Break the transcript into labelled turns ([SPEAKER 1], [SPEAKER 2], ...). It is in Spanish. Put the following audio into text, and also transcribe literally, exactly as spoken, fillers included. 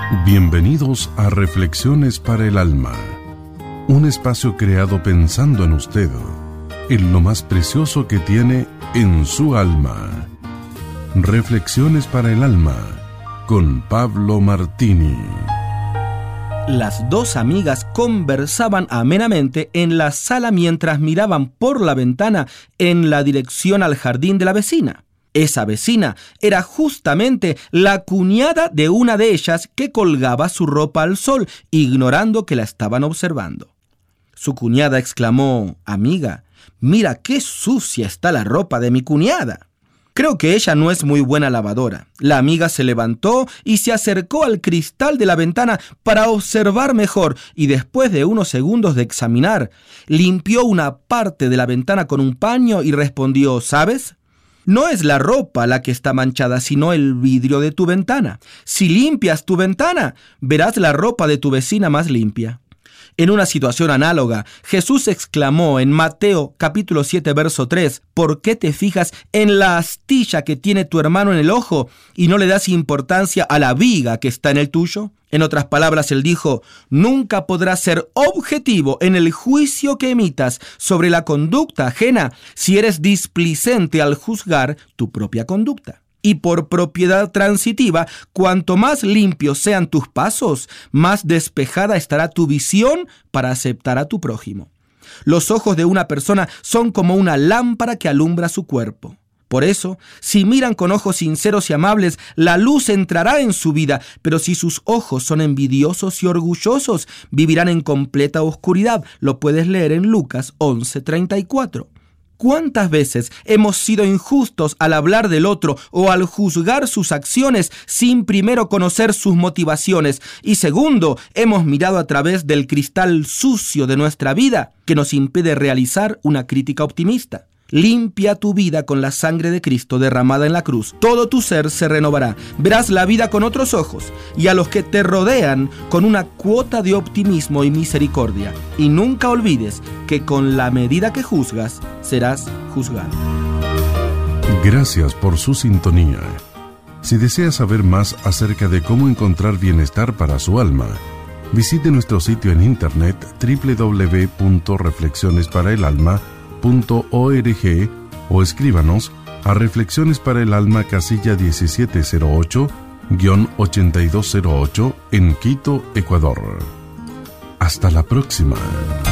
[SPEAKER 1] Bienvenidos a Reflexiones para el Alma, un espacio creado pensando en usted, en lo más precioso que tiene en su alma. Reflexiones para el Alma, con Pablo Martini.
[SPEAKER 2] Las dos amigas conversaban amenamente en la sala mientras miraban por la ventana en la dirección al jardín de la vecina. Esa vecina era justamente la cuñada de una de ellas que colgaba su ropa al sol, ignorando que la estaban observando. Su cuñada exclamó: «Amiga, mira qué sucia está la ropa de mi cuñada». Creo que ella no es muy buena lavadora. La amiga se levantó y se acercó al cristal de la ventana para observar mejor, y después de unos segundos de examinar, limpió una parte de la ventana con un paño y respondió: «¿Sabes? No es la ropa la que está manchada, sino el vidrio de tu ventana. Si limpias tu ventana, verás la ropa de tu vecina más limpia». En una situación análoga, Jesús exclamó en Mateo capítulo siete, verso tres, «¿Por qué te fijas en la astilla que tiene tu hermano en el ojo y no le das importancia a la viga que está en el tuyo?» En otras palabras, él dijo: nunca podrás ser objetivo en el juicio que emitas sobre la conducta ajena si eres displicente al juzgar tu propia conducta. Y por propiedad transitiva, cuanto más limpios sean tus pasos, más despejada estará tu visión para aceptar a tu prójimo. Los ojos de una persona son como una lámpara que alumbra su cuerpo. Por eso, si miran con ojos sinceros y amables, la luz entrará en su vida, pero si sus ojos son envidiosos y orgullosos, vivirán en completa oscuridad. Lo puedes leer en Lucas once, treinta y cuatro. ¿Cuántas veces hemos sido injustos al hablar del otro o al juzgar sus acciones sin primero conocer sus motivaciones? Y segundo, hemos mirado a través del cristal sucio de nuestra vida que nos impide realizar una crítica optimista. Limpia tu vida con la sangre de Cristo derramada en la cruz. Todo tu ser se renovará. Verás la vida con otros ojos y a los que te rodean con una cuota de optimismo y misericordia. Y nunca olvides que con la medida que juzgas, serás juzgado.
[SPEAKER 1] Gracias por su sintonía. Si desea saber más acerca de cómo encontrar bienestar para su alma, visite nuestro sitio en internet doble u doble u doble u punto reflexiones para el alma punto org o escríbanos a Reflexiones para el Alma, casilla diecisiete cero ocho, ochenta y dos cero ocho en Quito, Ecuador. Hasta la próxima.